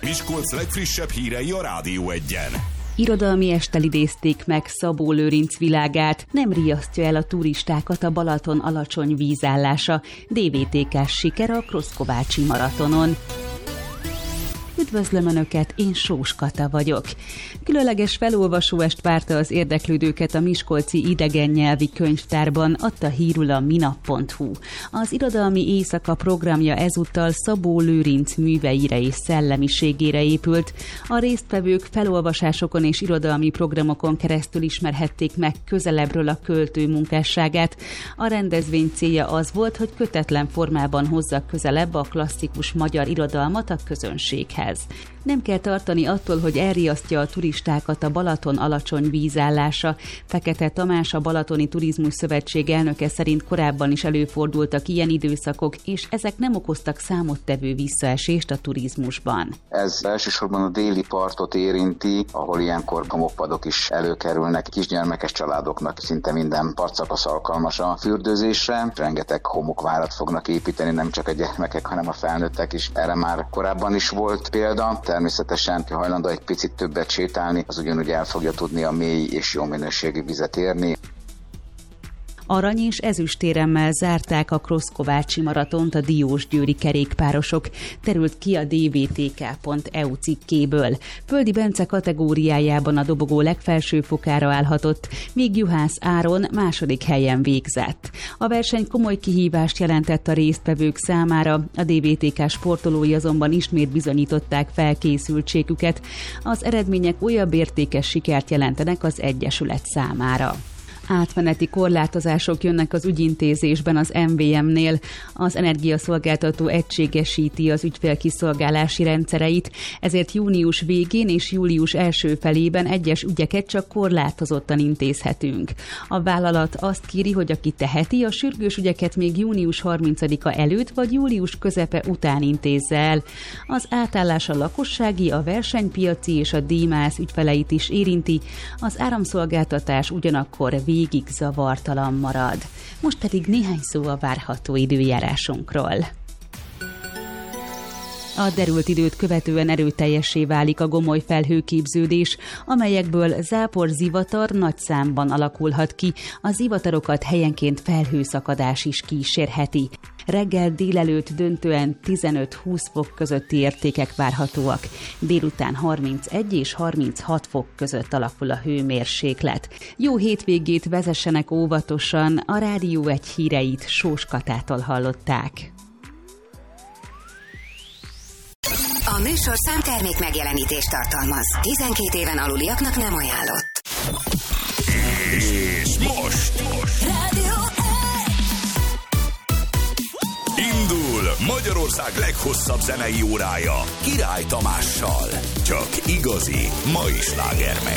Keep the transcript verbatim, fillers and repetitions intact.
Miskolc legfrissebb hírei a Rádió Egyen. Irodalmi estel idézték meg Szabó Lőrinc világát, nem riasztja el a turistákat a Balaton alacsony vízállása. dé vé té ká-s siker a Kroszkovácsi maratonon. Üdvözlöm Önöket, én Sós Kata vagyok. Különleges felolvasóest várta az érdeklődőket a miskolci idegen nyelvi könyvtárban, adta hírül a minap pont hu. Az irodalmi éjszaka programja ezúttal Szabó Lőrinc műveire és szellemiségére épült. A résztvevők felolvasásokon és irodalmi programokon keresztül ismerhették meg közelebbről a költő munkásságát. A rendezvény célja az volt, hogy kötetlen formában hozza közelebb a klasszikus magyar irodalmat a közönséghez. Nem kell tartani attól, hogy elriasztja a turistákat a Balaton alacsony vízállása. Fekete Tamás, a Balatoni Turizmus Szövetség elnöke szerint korábban is előfordultak ilyen időszakok, és ezek nem okoztak számottevő visszaesést a turizmusban. Ez elsősorban a déli partot érinti, ahol ilyenkor homokpadok is előkerülnek. Kisgyermekes családoknak szinte minden partszakasz alkalmas a fürdőzésre. Rengeteg homokvárat fognak építeni, nem csak a gyermekek, hanem a felnőttek is. Erre már korábban is volt példa. Természetesen, ha hajlandó egy picit többet sétálni, az ugyanúgy el fogja tudni a mély és jó minőségű vizet érni. Arany és ezüstéremmel zárták a Kroszkovácsi maratont a diósgyőri kerékpárosok, terült ki a dé vé té ká pont e u cikkéből. Földi Bence kategóriájában a dobogó legfelső fokára állhatott, míg Juhász Áron második helyen végzett. A verseny komoly kihívást jelentett a résztvevők számára, a dé vé té ká sportolói azonban ismét bizonyították felkészültségüket. Az eredmények újabb értékes sikert jelentenek az egyesület számára. Átmeneti korlátozások jönnek az ügyintézésben az em vé em-nél. Az energiaszolgáltató egységesíti az ügyfélkiszolgálási rendszereit, ezért június végén és július első felében egyes ügyeket csak korlátozottan intézhetünk. A vállalat azt kéri, hogy aki teheti, a sürgős ügyeket még június harmincadika előtt vagy július közepe után intézze el. Az átállás a lakossági, a versenypiaci és a díjmász ügyfeleit is érinti, az áramszolgáltatás ugyanakkor végig zavartalan marad. Most pedig néhány szó a várható időjárásunkról. A derült időt követően erőteljessé válik a gomoly felhőképződés, amelyekből zápor, zivatar nagy számban alakulhat ki, a zivatarokat helyenként felhőszakadás is kísérheti. Reggel délelőtt döntően tizenöt-húsz fok közötti értékek várhatóak. Délután harmincegy és harminchat fok között alakul a hőmérséklet. Jó hétvégét vezessenek óvatosan, a Rádió Egy híreit Sós Katától hallották. A műsorszám termék megjelenítést tartalmaz. tizenkét éven aluliaknak nem ajánlott. És most, most. Rádió Indul Magyarország leghosszabb zenei órája Király Tamással. Csak igazi mai slágermek.